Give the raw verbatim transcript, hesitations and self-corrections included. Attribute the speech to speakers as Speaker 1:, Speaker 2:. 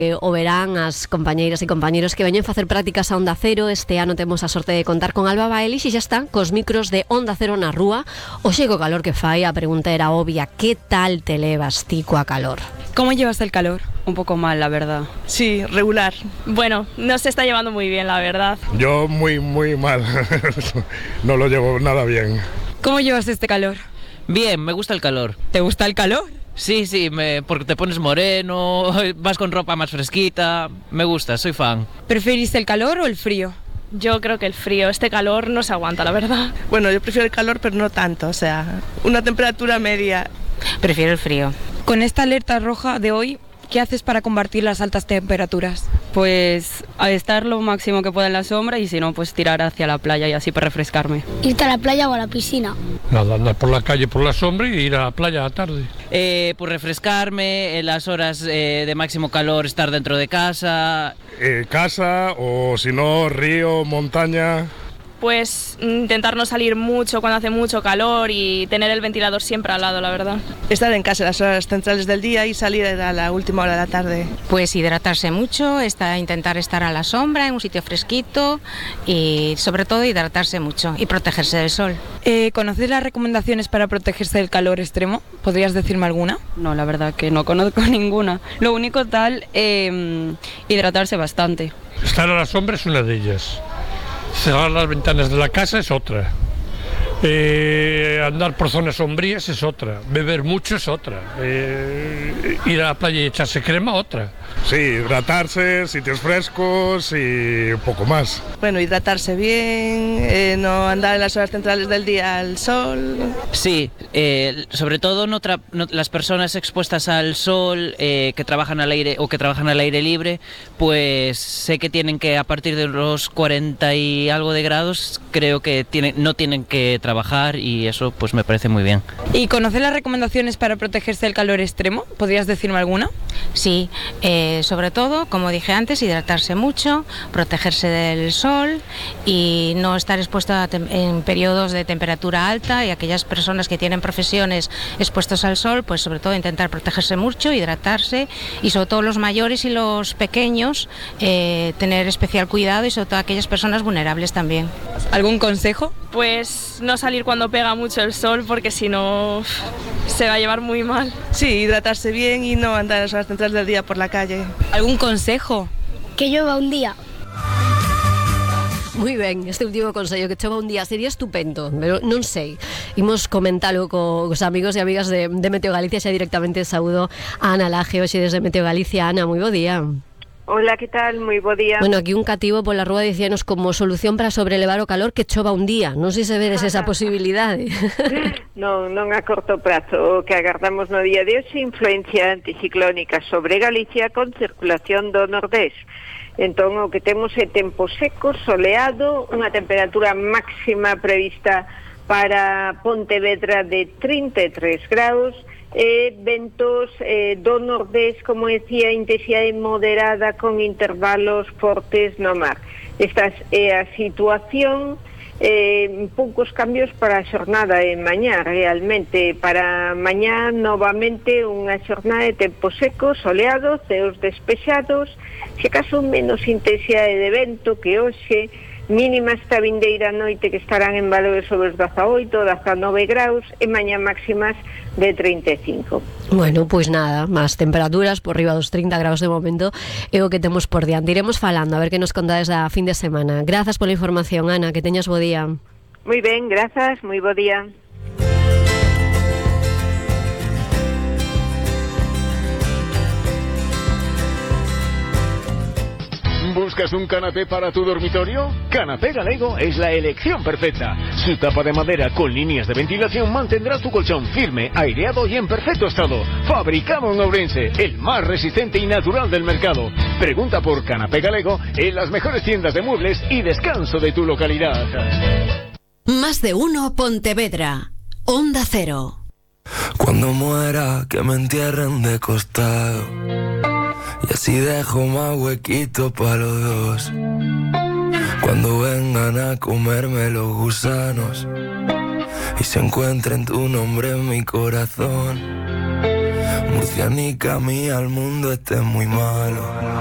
Speaker 1: O verán as compañeiras e compañeiros que veñen facer prácticas a Onda Cero. Este ano temos a sorte de contar con Alba Baelis e xa están cos micros de Onda Cero na rúa. Oxe, co calor que fai, a pregunta era obvia: que tal te levas ti coa calor?
Speaker 2: ¿Cómo llevas el calor? Un poco mal, la verdad.
Speaker 3: Sí, regular. Bueno, no se está llevando muy bien, la verdad.
Speaker 4: Yo muy, muy mal. No lo llevo nada bien.
Speaker 2: ¿Cómo llevas este calor?
Speaker 5: Bien, me gusta el calor.
Speaker 2: ¿Te gusta el calor?
Speaker 5: Sí, sí, me, porque te pones moreno, vas con ropa más fresquita, me gusta, soy fan.
Speaker 2: ¿Preferís el calor o el frío?
Speaker 3: Yo creo que el frío, este calor no se aguanta, la verdad.
Speaker 6: Bueno, yo prefiero el calor, pero no tanto, o sea, una temperatura media.
Speaker 7: Prefiero el frío.
Speaker 2: Con esta alerta roja de hoy, ¿qué haces para combatir las altas temperaturas?
Speaker 8: Pues a estar lo máximo que pueda en la sombra y si no, pues tirar hacia la playa y así para refrescarme.
Speaker 9: Irte a la playa o a la piscina.
Speaker 10: Nada, andar por la calle por la sombra y ir a la playa a la tarde.
Speaker 5: Eh, pues refrescarme, en las horas eh, de máximo calor estar dentro de casa.
Speaker 4: Eh, casa o si no, río, montaña.
Speaker 3: Pues intentar no salir mucho cuando hace mucho calor y tener el ventilador siempre al lado, la verdad.
Speaker 6: Estar en casa a las horas centrales del día y salir a la última hora de la tarde.
Speaker 7: Pues hidratarse mucho, está, intentar estar a la sombra, en un sitio fresquito y sobre todo hidratarse mucho y protegerse del sol.
Speaker 2: Eh, ¿Conoces las recomendaciones para protegerse del calor extremo? ¿Podrías decirme alguna?
Speaker 8: No, la verdad que no conozco ninguna. Lo único tal, eh, hidratarse bastante.
Speaker 10: Estar a la sombra es una de ellas. Cerrar las ventanas de la casa es otra. Eh, andar por zonas sombrías es otra. Beber mucho es otra. Eh, ir a la playa y echarse crema, otra.
Speaker 4: Sí, hidratarse, sitios frescos y un poco más.
Speaker 6: Bueno, hidratarse bien, eh, no andar en las horas centrales del día al sol.
Speaker 5: Sí, eh, sobre todo no tra- no, las personas expuestas al sol, eh, que trabajan al aire o que trabajan al aire libre, pues sé que tienen que, a partir de los cuarenta y algo de grados, creo que tienen, no tienen que trabajar y eso pues me parece muy bien.
Speaker 2: ¿Y conoces las recomendaciones para protegerse del calor extremo? ¿Podrías decirme alguna?
Speaker 7: Sí, eh, sobre todo, como dije antes, hidratarse mucho, protegerse del sol y no estar expuesto a tem- en periodos de temperatura alta, y aquellas personas que tienen profesiones expuestos al sol, pues sobre todo intentar protegerse mucho, hidratarse y sobre todo los mayores y los pequeños eh, tener especial cuidado y sobre todo aquellas personas vulnerables también.
Speaker 2: ¿Algún consejo?
Speaker 3: Pues no salir cuando pega mucho el sol porque si no se va a llevar muy mal.
Speaker 6: Sí, hidratarse bien y no andar en las horas centrales del día por la calle.
Speaker 2: ¿Algún consejo?
Speaker 9: Que llueva un día.
Speaker 1: Moi ben, este último consello, que chova un día sería estupendo, pero non sei. Imos comentalo co, cos amigos e amigas de, de Meteo Galicia. Xa directamente saúdo a Ana Laje, hoxe desde Meteo Galicia. Ana, moi bo día.
Speaker 11: Hola, que tal? Moi bo día.
Speaker 1: Bueno, aquí un cativo pola rúa dicíanos como solución para sobrelevar o calor que chova un día. Non sei se vedes esa posibilidade.
Speaker 11: Non, non a corto prazo. O que agardamos no día de hoxe, influencia anticiclónica sobre Galicia con circulación do nordés. Entón, o que temos é tempo seco, soleado, unha temperatura máxima prevista para Pontevedra de trinta e tres graus, e ventos eh, do nordés, como decía, intensidade moderada con intervalos fortes no mar. Esta é a situación, eh, poucos cambios para a xornada de mañá, realmente. Para mañá, novamente, unha xornada de tempo seco, soleado, ceos despexados, se acaso menos intensidade de vento que hoxe, mínima esta vindeira noite que estarán en valores sobre os dezaoito, dezanove graus e mañá máximas de trinta e cinco.
Speaker 1: Bueno, pois pues nada, máis temperaturas por riba dos trinta graus de momento é o que temos por diante. Iremos falando, a ver que nos contades da fin de semana. Grazas pola información, Ana, que teñas bo día.
Speaker 11: Moi ben, grazas, moi bo día.
Speaker 12: ¿Buscas un canapé para tu dormitorio? Canapé Galego es la elección perfecta. Su tapa de madera con líneas de ventilación mantendrá tu colchón firme, aireado y en perfecto estado. Fabricado en Ourense, el más resistente y natural del mercado. Pregunta por Canapé Galego en las mejores tiendas de muebles y descanso de tu localidad.
Speaker 13: Más de uno Pontevedra. Onda Cero.
Speaker 14: Cuando muera, que me entierren de costado. Y así dejo más huequito para los dos. Cuando vengan a comerme los gusanos y se encuentren tu nombre en mi corazón. Murcianica mía, el mundo este es muy malo.